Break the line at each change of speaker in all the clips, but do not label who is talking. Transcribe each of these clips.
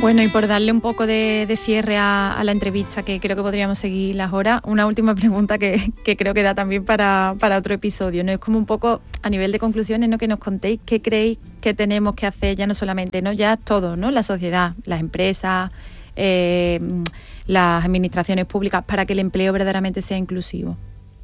Bueno, y por darle un poco de cierre a la entrevista, que creo que podríamos seguir las horas, una última pregunta que creo que da también para otro episodio, ¿no? Es como un poco a nivel de conclusiones, ¿no? Que nos contéis qué creéis que tenemos que hacer, ya no solamente, ¿no? Ya todo, ¿no? La sociedad, las empresas, las administraciones públicas, para que el empleo verdaderamente sea inclusivo.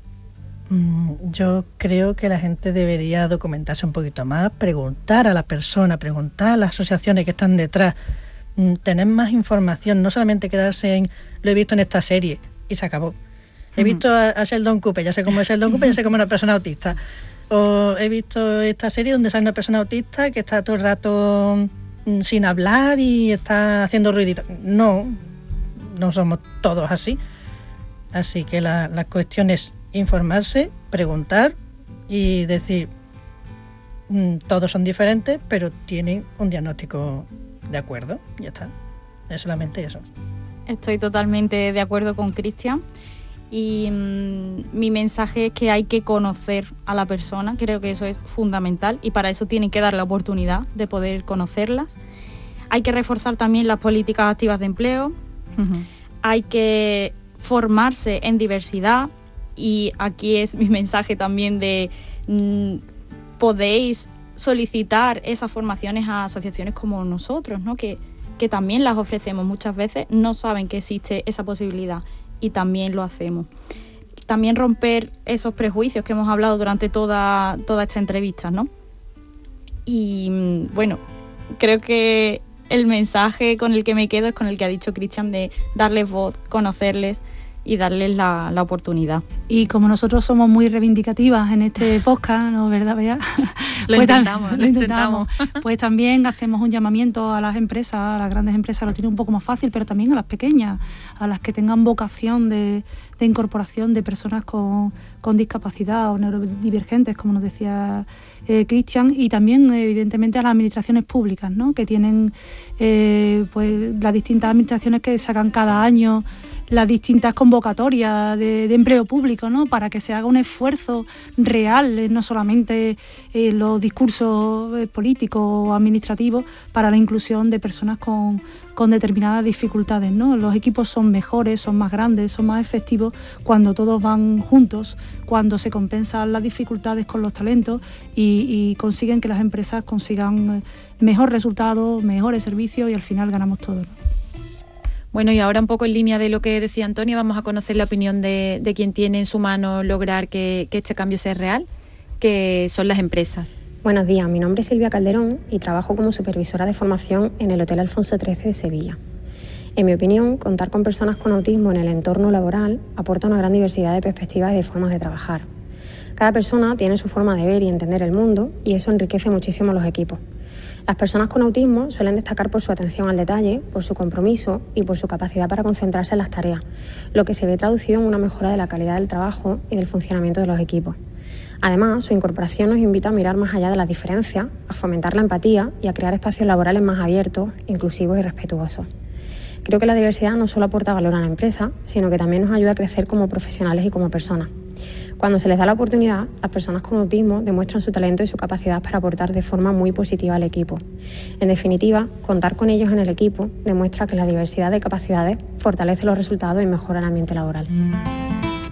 Yo creo que la gente debería documentarse un poquito más, preguntar a la persona, preguntar a las asociaciones que están detrás, tener más información, no solamente quedarse en lo he visto en esta serie y se acabó. He visto a Sheldon Cooper, ya sé cómo es Sheldon Cooper, ya sé cómo es una persona autista. O he visto esta serie donde sale una persona autista que está todo el rato sin hablar y está haciendo ruidito. No somos todos así. Así que la cuestión es informarse, preguntar y decir, todos son diferentes, pero tienen un diagnóstico de acuerdo, ya está, es solamente eso.
Estoy totalmente de acuerdo con Cristian y mi mensaje es que hay que conocer a la persona, creo que eso es fundamental y para eso tienen que dar la oportunidad de poder conocerlas. Hay que reforzar también las políticas activas de empleo, hay que formarse en diversidad y aquí es mi mensaje también de podéis solicitar esas formaciones a asociaciones como nosotros, ¿no? Que también las ofrecemos muchas veces, no saben que existe esa posibilidad y también lo hacemos. También romper esos prejuicios que hemos hablado durante toda esta entrevista, ¿no? Y bueno, creo que el mensaje con el que me quedo es con el que ha dicho Cristian, de darles voz, conocerles y darles la oportunidad.
Y como nosotros somos muy reivindicativas en este podcast, ¿no, verdad, Bea?
Lo intentamos.
Pues también hacemos un llamamiento a las empresas, a las grandes empresas lo tienen un poco más fácil, pero también a las pequeñas, a las que tengan vocación de incorporación de personas con discapacidad o neurodivergentes, como nos decía Cristian, y también evidentemente a las administraciones públicas, ¿no? Que tienen pues las distintas administraciones que sacan cada año las distintas convocatorias de empleo público, ¿no? Para que se haga un esfuerzo real, no solamente los discursos políticos o administrativos, para la inclusión de personas con determinadas dificultades, ¿no? Los equipos son mejores, son más grandes, son más efectivos cuando todos van juntos, cuando se compensan las dificultades con los talentos y consiguen que las empresas consigan mejor resultados, mejores servicios y al final ganamos todos.
Bueno, y ahora un poco en línea de lo que decía Antonio, vamos a conocer la opinión de quien tiene en su mano lograr que este cambio sea real, que son las empresas.
Buenos días, mi nombre es Silvia Calderón y trabajo como supervisora de formación en el Hotel Alfonso XIII de Sevilla. En mi opinión, contar con personas con autismo en el entorno laboral aporta una gran diversidad de perspectivas y de formas de trabajar. Cada persona tiene su forma de ver y entender el mundo y eso enriquece muchísimo los equipos. Las personas con autismo suelen destacar por su atención al detalle, por su compromiso y por su capacidad para concentrarse en las tareas, lo que se ve traducido en una mejora de la calidad del trabajo y del funcionamiento de los equipos. Además, su incorporación nos invita a mirar más allá de las diferencias, a fomentar la empatía y a crear espacios laborales más abiertos, inclusivos y respetuosos. Creo que la diversidad no solo aporta valor a la empresa, sino que también nos ayuda a crecer como profesionales y como personas. Cuando se les da la oportunidad, las personas con autismo demuestran su talento y su capacidad para aportar de forma muy positiva al equipo. En definitiva, contar con ellos en el equipo demuestra que la diversidad de capacidades fortalece los resultados y mejora el ambiente laboral.